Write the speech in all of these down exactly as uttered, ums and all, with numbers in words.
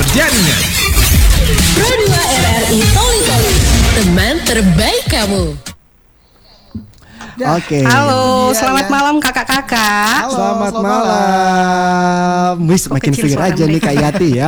berjaringan. Pro dua R R I Toli Toli, teman terbaik kamu. Oke. Okay. Halo, ya, selamat ya. malam kakak-kakak. Halo, selamat, selamat malam. Wis makin seger aja nih Kak Yati ya.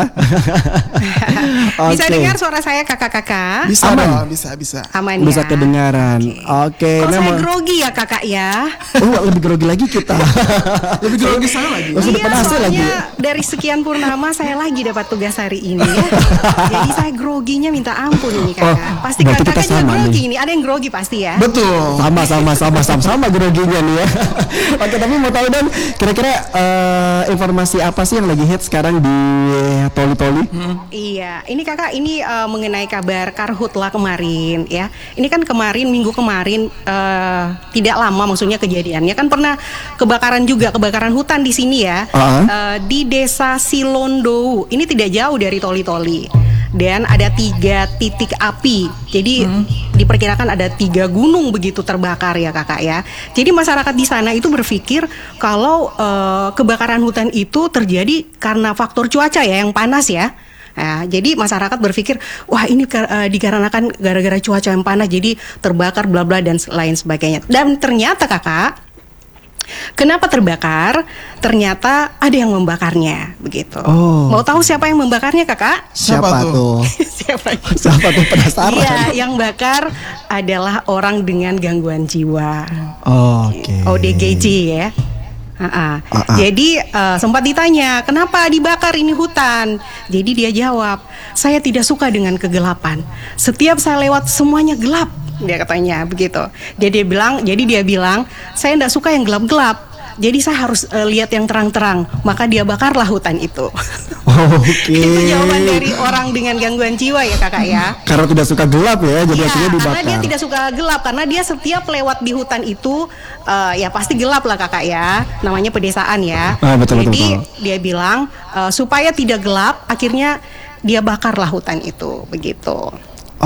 Bisa okay. dengar suara saya kakak-kakak? Aman. Bisa dong, bisa, bisa. Aman Bisa ya. kedengaran. Oke. Okay. Kok Nah, saya mau- grogi ya kakak ya? Oh, lebih grogi lagi kita. Lebih grogi saya lagi. Oh, sudah Iya, penasih soalnya lagi. dari sekian purnama saya lagi dapat tugas hari ini ya. Jadi saya groginya minta ampun ini kakak. Oh, Pasti berarti kita kakak juga sama grogi nih. ini. Ada yang grogi pasti ya. Betul. Sama sama sama sama sama groginya nih ya. Oke, tapi mau tahu dong kira-kira eh, informasi apa sih yang lagi hit sekarang di Toli Toli? Hmm. Iya, ini kakak ini uh, mengenai kabar Karhutla kemarin ya. Ini kan kemarin minggu kemarin uh, tidak lama maksudnya kejadiannya kan pernah kebakaran juga kebakaran hutan di sini ya. Uh-huh. Uh, di desa Silondou. Ini tidak jauh dari Toli Toli. Dan ada tiga titik api. Jadi hmm. diperkirakan ada tiga gunung begitu terbakar ya kakak ya. Jadi masyarakat di sana itu berpikir kalau uh, kebakaran hutan itu terjadi karena faktor cuaca ya yang panas ya. Nah, jadi masyarakat berpikir wah ini uh, dikarenakan gara-gara cuaca yang panas jadi terbakar bla bla dan lain sebagainya. Dan ternyata kakak, kenapa terbakar? Ternyata ada yang membakarnya begitu. Oh. Mau tahu siapa yang membakarnya kakak? Siapa, Siapa tuh? tuh? Siapa? Siapa tuh penasaran? Iya, yang bakar adalah orang dengan gangguan jiwa. Oke. O D G J ya. Ha-ha. Ah-ah. Jadi uh, sempat ditanya, kenapa dibakar ini hutan? Jadi dia jawab, saya tidak suka dengan kegelapan. Setiap saya lewat semuanya gelap. Dia katanya begitu. Jadi dia bilang, jadi dia bilang, saya tidak suka yang gelap-gelap. Jadi saya harus uh, lihat yang terang-terang. Maka dia bakarlah hutan itu. Oke. Itu jawaban dari orang dengan gangguan jiwa ya kakak ya. Karena tidak suka gelap ya, jadi Iya, akhirnya dibakar. karena dia tidak suka gelap, karena dia setiap lewat di hutan itu uh, ya pasti gelap lah kakak ya, namanya pedesaan ya. Ah, betul, betul, Jadi betul. dia bilang uh, supaya tidak gelap, akhirnya dia bakarlah hutan itu, begitu.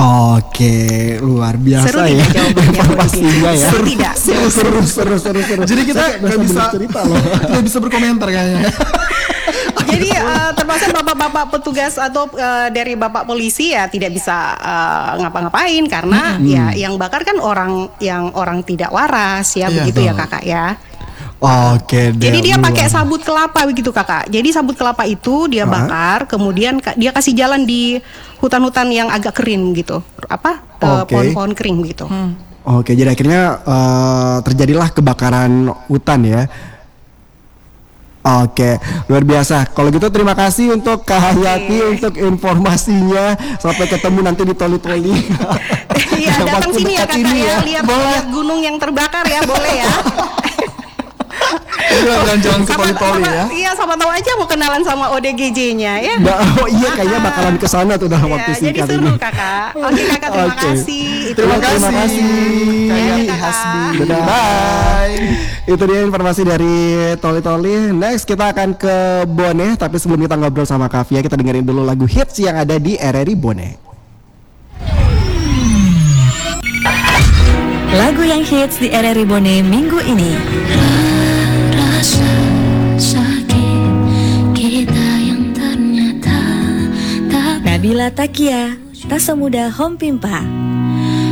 Oke, luar biasa Seru ya tidak jawabannya? informasinya ya. Seru tidak? Seru, seru, seru, seru, seru. Jadi kita Saya nggak bisa cerita loh. nggak bisa berkomentar kayaknya. Jadi uh, termasuk bapak-bapak petugas atau uh, dari bapak polisi ya tidak bisa uh, ngapa-ngapain karena ya yang bakar kan orang yang orang tidak waras ya, Iya, begitu ya betul. kakak ya. Oke, deh, Jadi dia luar. pakai sabut kelapa begitu kakak. Jadi sabut kelapa itu dia Hah? bakar, kemudian ka- dia kasih jalan di hutan-hutan yang agak kering gitu. Apa? Eh, Oke. pohon-pohon kering gitu. Oke, jadi akhirnya eh, terjadilah kebakaran hutan ya. Oke, luar biasa. Kalau gitu terima kasih untuk Kak Hayati untuk informasinya. Sampai ketemu nanti di Toli-Toli. Iya, datang Waktu sini ya dekat kakak ini ya, lihat, lihat gunung yang terbakar ya, boleh ya. Jalan-jalan ke Sama- Toli-Toli sama- ya. Iya, sama tahu aja mau kenalan sama O D G J-nya ya. Mbak, oh iya kayaknya bakalan ke sana tuh dalam Ya, waktu jadi singkat seru ini. kakak. Oke kakak, terima Oke. kasih. Itu Terima Terima kasih. kasih. Kayak Ya, Kakak. Hasbi. Dadah. Bye. Itu dia informasi dari Toli-Toli. Next kita akan ke Bone. Tapi sebelum kita ngobrol sama Kavia, kita dengerin dulu lagu hits yang ada di R R I Bone. Lagu yang hits di R R I Bone minggu ini. Rasa sakit kita yang ternyata tak Nabila Takia, Tak Semudah Home Pimpa.